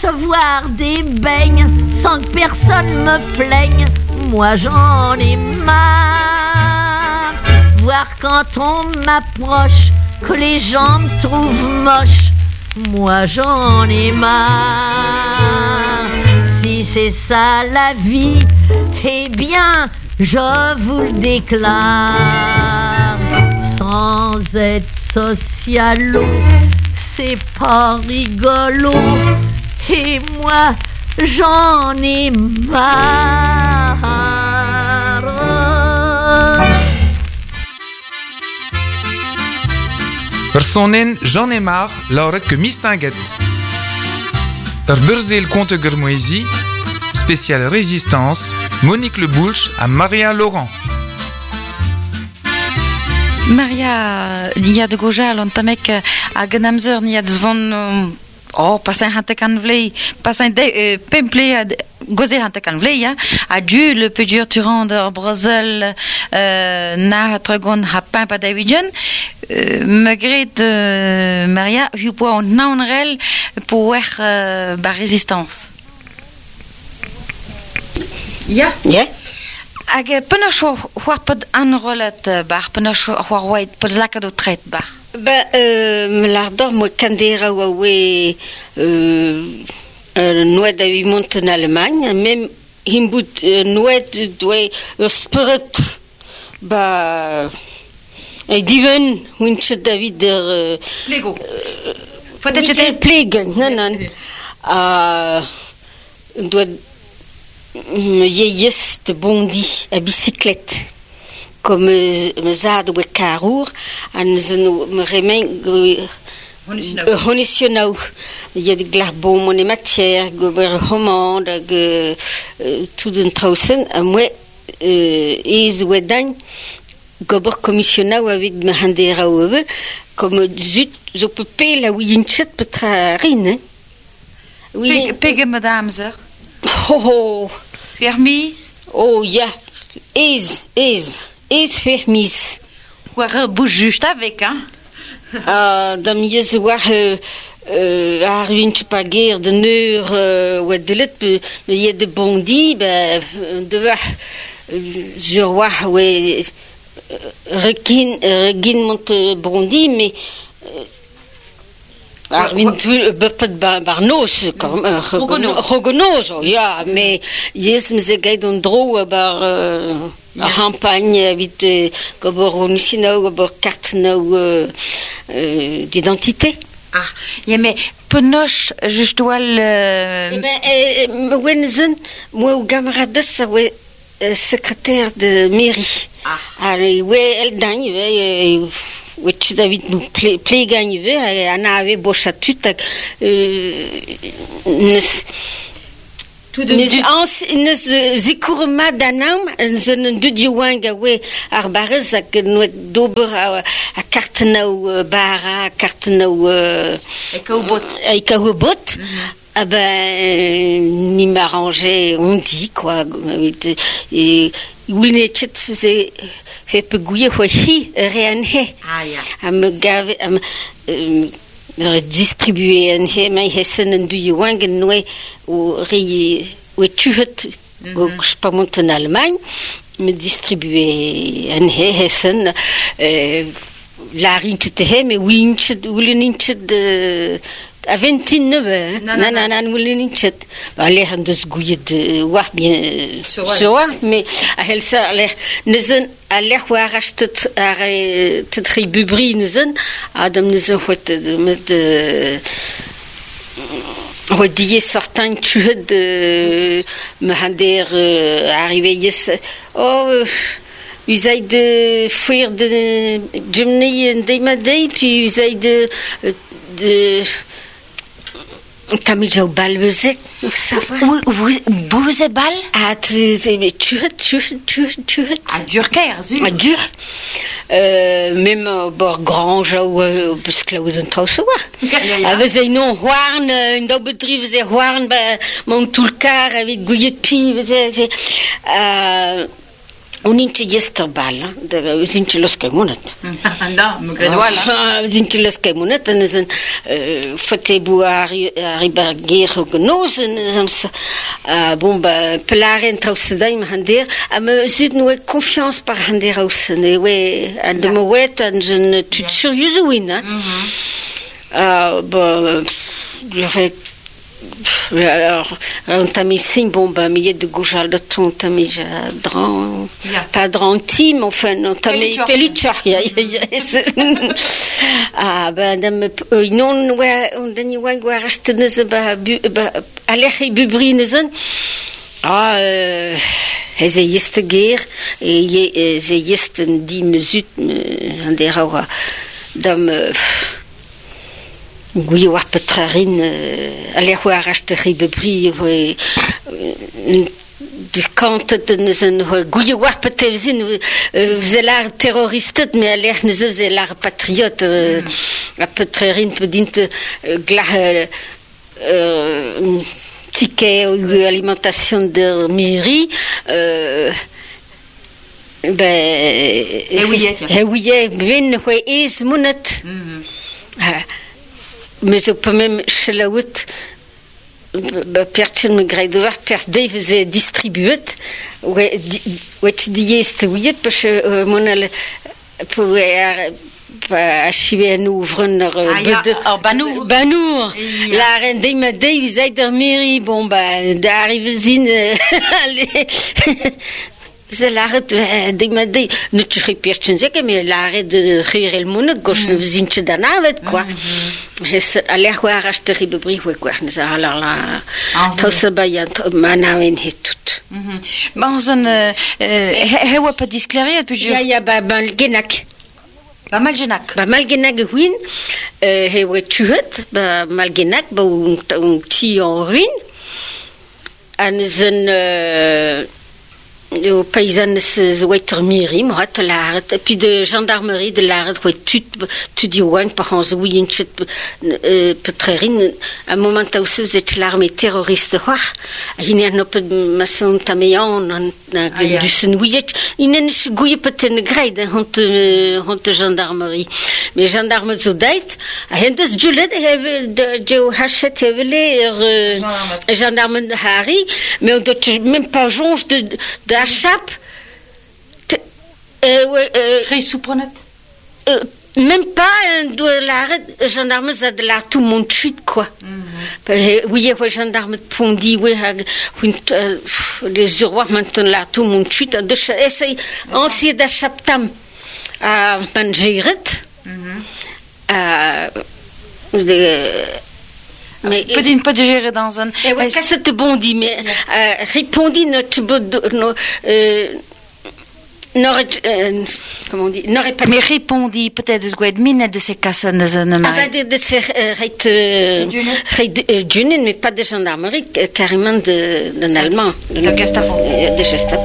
recevoir des beignes sans que personne me plaigne. Moi j'en ai marre. Voir quand on m'approche que les gens me trouvent moche. Moi j'en ai marre. Si c'est ça la vie, eh bien je vous le déclare. Sans être socialo, c'est pas rigolo. Et moi j'en ai marre. Personen j'en ai marre, Laura que mistinguet. Burzel Comte Germoisi, spécial résistance, Monique Le Boulch à Maria Laurent. Maria, dia de Gojal, on tamek a Gnamzer, ni a zvon. Oh, passain hantekan vlei, passain de pemple goze hantekan vlei, ja. Adieu le pédur turand de Brussels, na tragon hapin pa Davidjan. Magret Maria, hu po on naunrel pour ba résistance. Ja. Ja. Ag penash war pod anrolet bar penash war white pod laka do trait bar. L'ardor moi candera wawe noed a mont en Allemagne, même himbut noed doe spirit ba diven winch David Lego. Peut-être plegen, non. Doit yes de bondi à bicyclette. Comme me zad ou carour, an me remen honisionau. Il y a des glarbons, mon matière, gober homande, tout d'un trausen, à moi, is wedan, gober commissionau avec me handera ouve, comme zut, je peux payer la ouinchet petrarine. Oui, pege madame zer. Oh, Fermis. Oh, ja, is fermis. War bouge juste avec, hein. Dan jes war ar winch pa ger de neur ou delet me de bondi de war je war we regin mont bondi mais ar winch bepet barnos comme rogonos ja mais yes me ze gaid on dro bar a campagne vite gobor unisino gobor carte d'identité. Ah, ja mais penoche juste wal wenzen moi ou camarade ça ouais secrétaire de mairie. Ah. Allez ouais elle gagne which David nous play gagne ana ave bochatut Nes zikurma danam zenen dudiwanga we arbarez ak noet dober a kartenau bara kartenau ekaubot ah ben ni m'arranger on dit quoi et il faisait fait pegouiller hochi rien he à me gave distribuer en he mai hessen du wangen noe ou ri ou tuhet je pas monte en Allemagne me distribuer en he hessen la rinchete he mais winch de à 29 non wilinchet aller han des gouillet war bien so mais à helsa aller nezen aller war achtet te tribu brinzen adam nezen hot met redie certain tu de me hander arrivé yes usai de fuir de Germany and Day puis usai de Camille au bal vezek, ça va. Vous êtes bal? Ah, tu À Durker, à dur. Même bord grange ou parce que là vous êtes trop souvent. Avec non horn, une double drive c'est horn, mon tout le car avec gouillet de pin, Uninche yesterbal, uzinche los kemunet. Da, mugredwala. Uzinche los kemunet, en zijn fatebu aribargir genozen, bon ba pelaren trausedaim hander, me zut nou confiance par hander ausen, we en de mouet en zijn tut serieus win, bon, alors, on t'a mis sim, bon, ben, mais il y a de gauchal de ton, t'as mis dran, pas drantime, enfin, on t'a mis pelitchar, ah, ben, non, ouais, on t'a dit, ouais, ouais, reste aller bubrinen, ah, ze jest gear, et ze jest die mezut, en der aura, dam, oui, war petrarin, aller voir acheter bebri, de kant de zijn goeie war petrezin, ze lar terroriste, mais aller ze lar patriote, la petrarin pedint glah ticket ou alimentation de mairie, oui, ben is monet. Mais op même chelawut perchen me greidovar per Dave distribuet which diest oui parce monal pour achiver nous ouvrir Banour la reine de Madei visait dormir bon bah d'arriver zin c'est l'arrêt de Madei ne tu répètes que mais l'arrêt de rire le monde gauche ne vient que d'un avec quoi aller voir acheter bebri quoi nous alors là tout ça bayan manawen het tout bon zone hewa pas disclarer puis je ya ba malgenak ba malgenak win hewa tuet ba malgenak ba un ti en ruine an zone au paysan se waiter miri moi te l'art et puis de gendarmerie de l'art ouais tu dis ouais par exemple oui une chute petrerin à un moment où vous êtes l'armée terroriste quoi il y a un peu de maçon taméon du senouillet il n'est pas gouillé peut-être grade honte gendarmerie mais gendarme zodait hendes julet de Joe Hachet les gendarme de Harry mais on doit même pas jonge de chape même pas de la gendarme ça de la tout mon suite quoi oui ouais gendarme pondi oui les rois maintenant la tout mon suite de essayer ancien d'achaptam à mangiret mais peut de gérer dans un qu'est-ce que bon dit mais répondit notre comment on dit n'aurait pas mais répondit peut-être de mine de ces casses de ces mais pas de gendarmerie carrément d'un allemand de Gestapo